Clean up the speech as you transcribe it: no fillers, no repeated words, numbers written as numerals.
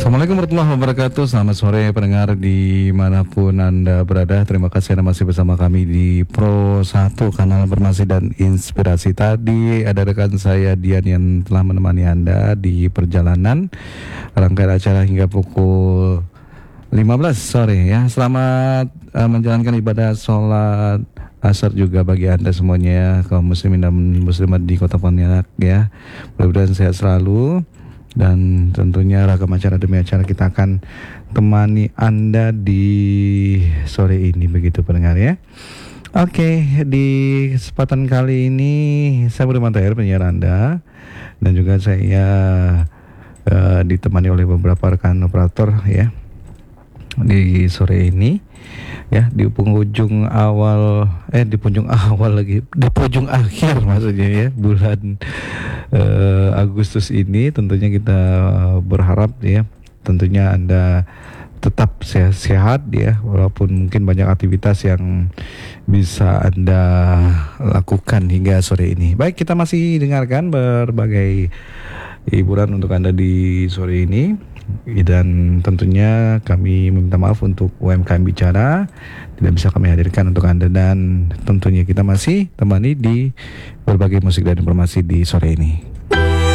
Assalamualaikum warahmatullahi wabarakatuh. Selamat sore pendengar dimanapun Anda berada. Terima kasih Anda masih bersama kami di Pro 1 Kanal Informasi dan Inspirasi. Tadi ada rekan saya Dian yang telah menemani Anda di perjalanan rangkaian acara hingga pukul 15 sore ya. Selamat menjalankan ibadah sholat asar juga bagi Anda semuanya ya, kaum muslimin dan muslimat di Kota Pontianak ya. Mudah-mudahan sehat selalu. Dan tentunya ragam acara demi acara kita akan temani Anda di sore ini, begitu pendengar ya. Oke, di kesempatan kali ini saya Budi Mantair, penyiar Anda, dan juga saya ditemani oleh beberapa rekan operator ya di sore ini ya, di penghujung awal di penghujung awal lagi di penghujung akhir maksudnya ya bulan Agustus ini. Tentunya kita berharap ya, tentunya Anda tetap sehat ya, walaupun mungkin banyak aktivitas yang bisa Anda lakukan hingga sore ini. Baik, kita masih dengarkan berbagai hiburan untuk Anda di sore ini. Dan tentunya kami meminta maaf untuk UMKM Bicara tidak bisa kami hadirkan untuk Anda, dan tentunya kita masih temani di berbagai musik dan informasi di sore ini.